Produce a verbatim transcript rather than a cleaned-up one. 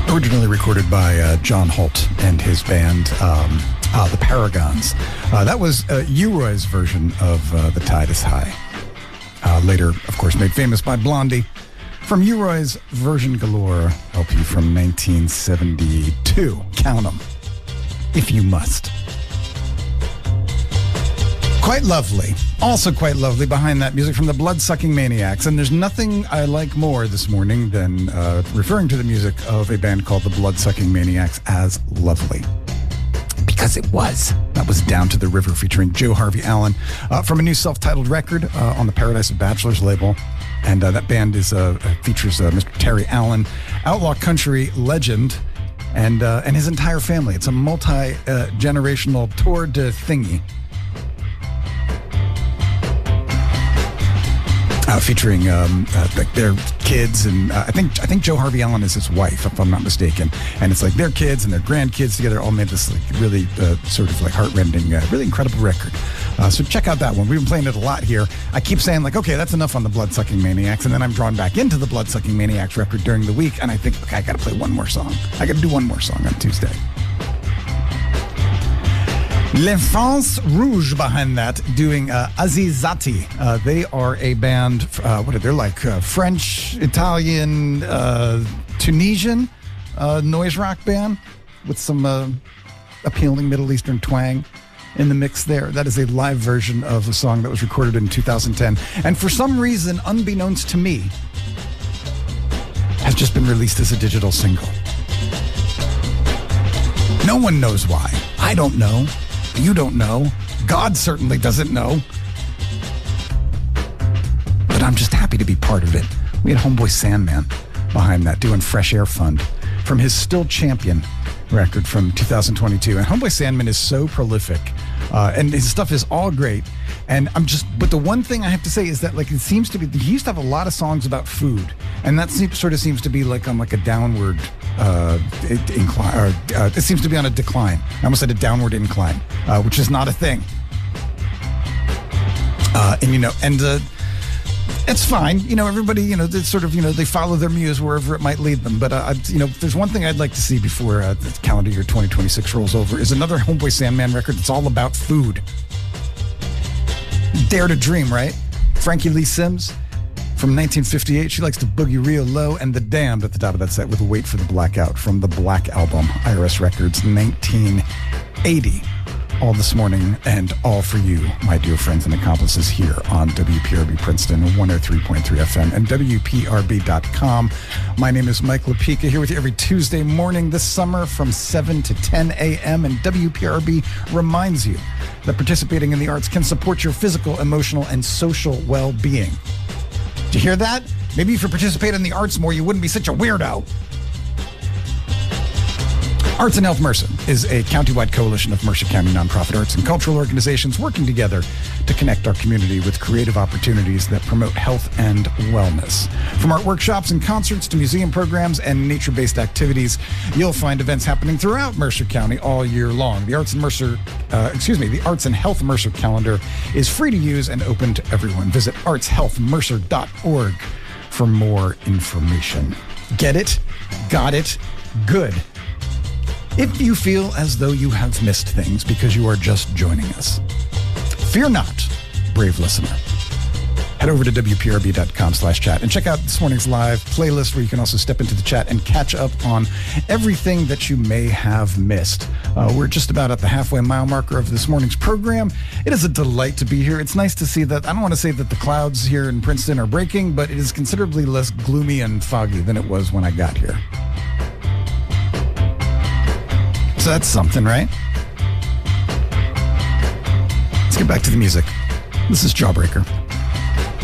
Originally recorded by uh, John Holt and his band, um, uh, the Paragons. Uh, that was uh, U-Roy's version of uh, The Tide is High. Uh, later, of course, made famous by Blondie from U-Roy's Version Galore L P from nineteen seventy-two. Count 'em, if you must. Quite lovely. Also quite lovely behind that music from the Bloodsucking Maniacs. And there's nothing I like more this morning than uh, referring to the music of a band called the Bloodsucking Maniacs as lovely. Because it was. That was Down to the River featuring Joe Harvey Allen uh, from a new self-titled record uh, on the Paradise of Bachelors label. And uh, that band is uh, features uh, Mister Terry Allen, outlaw country legend, and uh, and his entire family. It's a multi-generational tour de thingy. Uh, featuring um, uh, like their kids, and uh, I think I think Joe Harvey Allen is his wife, if I'm not mistaken. And it's like their kids and their grandkids together all made this like really uh, sort of like heartrending, uh, really incredible record. Uh, so check out that one. We've been playing it a lot here. I keep saying like, okay, that's enough on the Bloodsucking Maniacs, and then I'm drawn back into the Bloodsucking Maniacs record during the week, and I think, okay, I got to play one more song. I got to do one more song on Tuesday. L'Enfance Rouge behind that, doing uh, Azizati. Uh, they are a band, uh, what are they like? Uh, French, Italian, uh, Tunisian uh, noise rock band with some uh, appealing Middle Eastern twang in the mix there. That is a live version of a song that was recorded in two thousand ten. And for some reason, unbeknownst to me, has just been released as a digital single. No one knows why. I don't know. You don't know. God certainly doesn't know. But I'm just happy to be part of it. We had Homeboy Sandman behind that doing Fresh Air Fund from his Still Champion record from two thousand twenty-two. And Homeboy Sandman is so prolific. Uh, and his stuff is all great. And I'm just, but the one thing I have to say is that like it seems to be, he used to have a lot of songs about food. And that seems, sort of seems to be like on like a downward uh, incline, or uh, it seems to be on a decline. I almost said a downward incline, uh, which is not a thing. Uh, and, you know, and uh, it's fine. You know, everybody, you know, it's sort of, you know, they follow their muse wherever it might lead them. But, uh, you know, there's one thing I'd like to see before uh, the calendar year twenty twenty-six rolls over is another Homeboy Sandman record that's all about food. Dare to Dream, right? Frankie Lee Sims from nineteen fifty-eight. She likes to boogie real low, and The Damned at the top of that set with Wait for the Blackout from the Black Album, I R S Records, nineteen eighty. All this morning and all for you, my dear friends and accomplices, here on W P R B Princeton one oh three point three F M and W P R B dot com. My name is Mike LaPica, here with you every Tuesday morning this summer from seven to ten a.m. And W P R B reminds you that participating in the arts can support your physical, emotional, and social well-being. Did you hear that? Maybe if you participate in the arts more, you wouldn't be such a weirdo. Arts and Health Mercer is a countywide coalition of Mercer County nonprofit arts and cultural organizations working together to connect our community with creative opportunities that promote health and wellness. From art workshops and concerts to museum programs and nature-based activities, you'll find events happening throughout Mercer County all year long. The Arts and Mercer, uh, excuse me, the Arts and Health Mercer calendar is free to use and open to everyone. Visit arts health mercer dot org for more information. Get it? Got it? Good. If you feel as though you have missed things because you are just joining us, fear not, brave listener. Head over to W P R B dot com slash chat and check out this morning's live playlist where you can also step into the chat and catch up on everything that you may have missed. Uh, we're just about at the halfway mile marker of this morning's program. It is a delight to be here. It's nice to see that, I don't want to say that the clouds here in Princeton are breaking, but it is considerably less gloomy and foggy than it was when I got here. So that's something, right? Let's get back to the music. This is Jawbreaker.